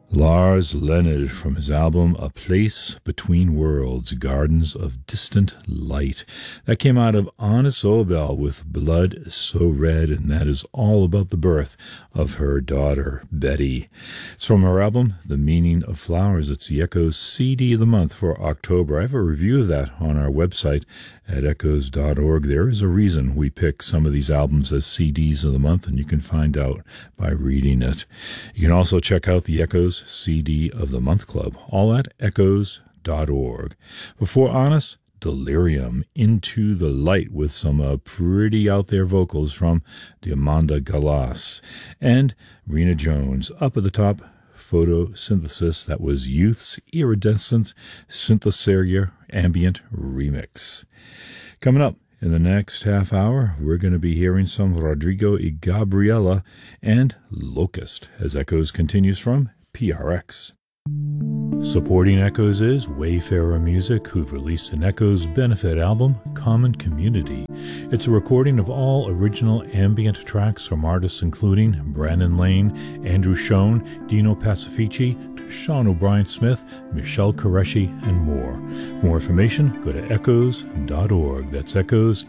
Lars Leonard from his album A Place Between Worlds, Gardens of Distant Light. That came out of Anna Sobel with Blood So Red, and that is all about the birth of her daughter, Betty. It's from her album, The Meaning of Flowers. It's the Echoes CD of the month for October. I have a review of that on our website at echoes.org. There is a reason we pick some of these albums as CDs of the month, and you can find out by reading it. You can also check out the Echoes CD of the Month Club, all at echoes.org. Before Honest, Delirium, Into the Light, with some pretty out there vocals from Diamanda Galas. And Rena Jones, up at the top, Photosynthesis. That was Youth's Iridescent Synthesizer Ambient Remix. Coming up in the next half hour, we're going to be hearing some Rodrigo y Gabriela and Locust as Echoes continues from PRX. Supporting Echoes is Wayfarer Music, who've released an Echoes benefit album, Common Community. It's a recording of all original ambient tracks from artists including Brandon Lane, Andrew Schoen, Dino Pacifici, Sean O'Brien Smith, Michelle Qureshi, and more. For more information, go to echoes.org. That's Echoes,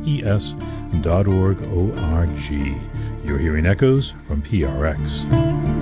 ECHOES.org, O-R-G. You're hearing Echoes from PRX.